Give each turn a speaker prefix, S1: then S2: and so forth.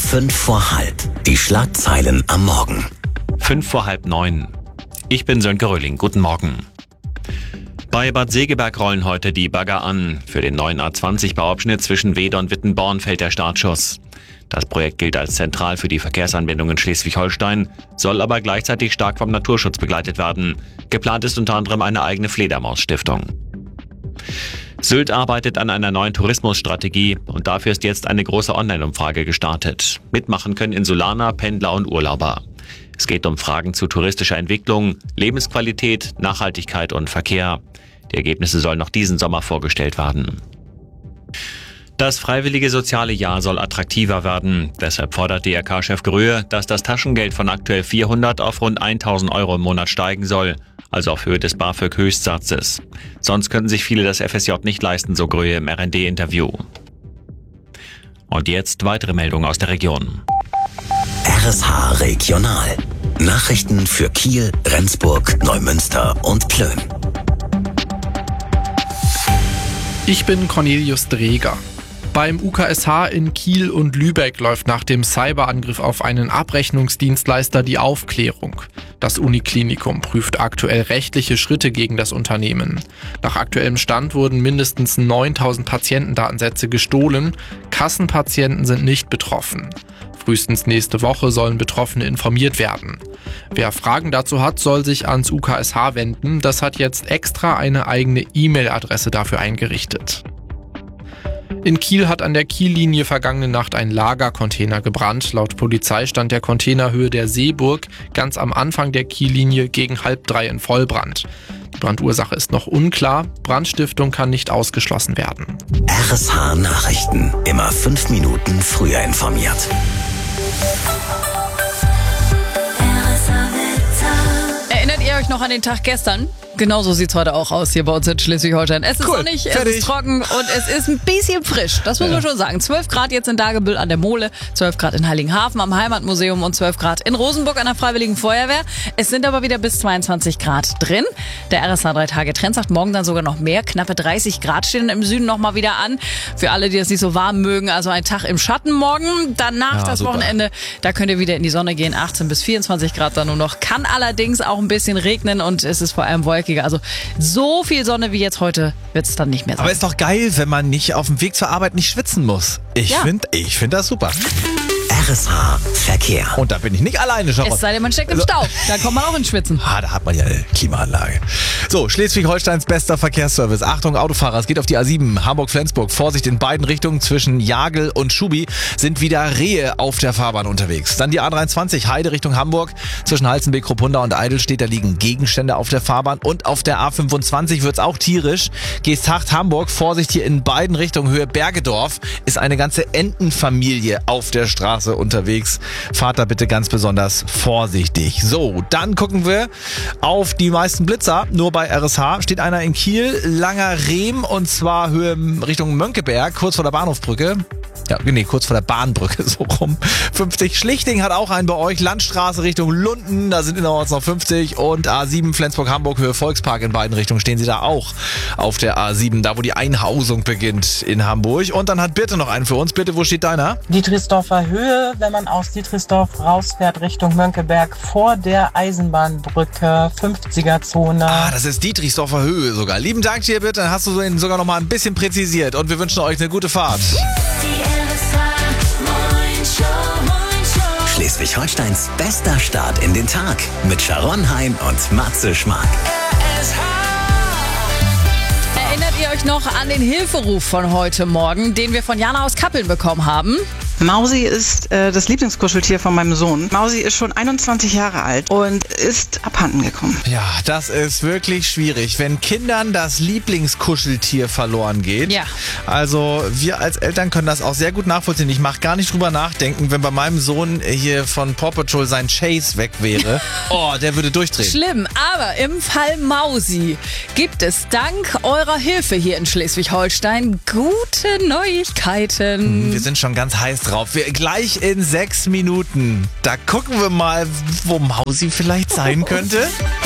S1: 5 vor halb. Die Schlagzeilen am Morgen.
S2: 5 vor halb 9. Ich bin Sönke Röhling. Guten Morgen. Bei Bad Segeberg rollen heute die Bagger an. Für den neuen A20-Bauabschnitt zwischen Weeder und Wittenborn fällt der Startschuss. Das Projekt gilt als zentral für die Verkehrsanbindung in Schleswig-Holstein, soll aber gleichzeitig stark vom Naturschutz begleitet werden. Geplant ist unter anderem eine eigene Fledermaus-Stiftung. Sylt arbeitet an einer neuen Tourismusstrategie und dafür ist jetzt eine große Online-Umfrage gestartet. Mitmachen können Insulaner, Pendler und Urlauber. Es geht um Fragen zu touristischer Entwicklung, Lebensqualität, Nachhaltigkeit und Verkehr. Die Ergebnisse sollen noch diesen Sommer vorgestellt werden. Das freiwillige soziale Jahr soll attraktiver werden. Deshalb fordert DRK-Chef Gröhe, dass das Taschengeld von aktuell 400 auf rund 1.000 Euro im Monat steigen soll, also auf Höhe des BAföG-Höchstsatzes. Sonst könnten sich viele das FSJ nicht leisten, so Gröhe im RND-Interview. Und jetzt weitere Meldungen aus der Region.
S1: RSH Regional. Nachrichten für Kiel, Rendsburg, Neumünster und Plön.
S3: Ich bin Cornelius Dreger. Beim UKSH in Kiel und Lübeck läuft nach dem Cyberangriff auf einen Abrechnungsdienstleister die Aufklärung. Das Uniklinikum prüft aktuell rechtliche Schritte gegen das Unternehmen. Nach aktuellem Stand wurden mindestens 9.000 Patientendatensätze gestohlen. Kassenpatienten sind nicht betroffen. Frühestens nächste Woche sollen Betroffene informiert werden. Wer Fragen dazu hat, soll sich ans UKSH wenden. Das hat jetzt extra eine eigene E-Mail-Adresse dafür eingerichtet. In Kiel hat an der Kiellinie vergangene Nacht ein Lagercontainer gebrannt. Laut Polizei stand der Container Höhe der Seeburg ganz am Anfang der Kiellinie gegen 2:30 in Vollbrand. Die Brandursache ist noch unklar. Brandstiftung kann nicht ausgeschlossen werden.
S1: RSH Nachrichten. Immer 5 Minuten früher informiert.
S4: Erinnert ihr euch noch an den Tag gestern? Genauso sieht's heute auch aus hier bei uns in Schleswig-Holstein. Es ist sonnig, es ist trocken und es ist ein bisschen frisch. Das muss man schon sagen. 12 Grad jetzt in Dagebüll an der Mole, 12 Grad in Heiligenhafen am Heimatmuseum und 12 Grad in Rosenburg an der Freiwilligen Feuerwehr. Es sind aber wieder bis 22 Grad drin. Der RSH 3-Tage-Trend sagt morgen dann sogar noch mehr. Knappe 30 Grad stehen im Süden nochmal wieder an. Für alle, die es nicht so warm mögen, also ein Tag im Schatten morgen. Danach das super. Wochenende, da könnt ihr wieder in die Sonne gehen. 18 bis 24 Grad dann nur noch. Kann allerdings auch ein bisschen regnen und es ist vor allem wolkig. Also so viel Sonne wie jetzt heute wird es dann nicht mehr sein.
S5: Aber ist doch geil, wenn man nicht auf dem Weg zur Arbeit nicht schwitzen muss. Ich finde das super.
S1: RSH Verkehr.
S5: Und da bin ich nicht alleine, Sharon.
S4: Es sei denn, man steckt im Stau. Da kommt man auch ins Schwitzen.
S5: Da hat man ja eine Klimaanlage. So, Schleswig-Holsteins bester Verkehrsservice. Achtung, Autofahrer, es geht auf die A7. Hamburg-Flensburg. Vorsicht in beiden Richtungen zwischen Jagel und Schubi sind wieder Rehe auf der Fahrbahn unterwegs. Dann die A23 Heide Richtung Hamburg. Zwischen Halzenbeek, Kruppunda und Eidelstedt, da liegen Gegenstände auf der Fahrbahn. Und auf der A25 wird's auch tierisch. Geesthacht Hamburg. Vorsicht hier in beiden Richtungen. Höhe Bergedorf ist eine ganze Entenfamilie auf der Straße unterwegs. Fahrt da bitte ganz besonders vorsichtig. So, dann gucken wir auf die meisten Blitzer. Nur bei RSH steht einer in Kiel, Langer Rehm, und zwar Höhe Richtung Mönckeberg, kurz vor der Bahnhofsbrücke. Kurz vor der Bahnbrücke, so rum. 50. Schlichting hat auch einen bei euch. Landstraße Richtung Lunden, da sind innerorts noch 50. Und A7 Flensburg-Hamburg, Höhe Volkspark in beiden Richtungen stehen sie da auch auf der A7, da wo die Einhausung beginnt in Hamburg. Und dann hat Birte noch einen für uns. Birte, wo steht deiner?
S6: Dietrichsdorfer Höhe, wenn man aus Dietrichsdorf rausfährt Richtung Mönckeberg vor der Eisenbahnbrücke, 50er-Zone.
S5: Das ist Dietrichsdorfer Höhe sogar. Lieben Dank dir, Birte, dann hast du ihn sogar noch mal ein bisschen präzisiert. Und wir wünschen euch eine gute Fahrt.
S1: Schleswig-Holsteins bester Start in den Tag mit Sharon Hein und Matze Schmark.
S4: Erinnert ihr euch noch an den Hilferuf von heute Morgen, den wir von Jana aus Kappeln bekommen haben?
S7: Mausi ist das Lieblingskuscheltier von meinem Sohn. Mausi ist schon 21 Jahre alt und ist abhanden gekommen.
S5: Ja, das ist wirklich schwierig, wenn Kindern das Lieblingskuscheltier verloren geht.
S4: Ja.
S5: Also wir als Eltern können das auch sehr gut nachvollziehen. Ich mache gar nicht drüber nachdenken, wenn bei meinem Sohn hier von Paw Patrol sein Chase weg wäre. Der würde durchdrehen.
S4: Schlimm, aber im Fall Mausi gibt es dank eurer Hilfe hier in Schleswig-Holstein gute Neuigkeiten.
S5: Wir sind schon ganz heiß drauf. Gleich in 6 Minuten. Da gucken wir mal, wo Mausi vielleicht sein könnte.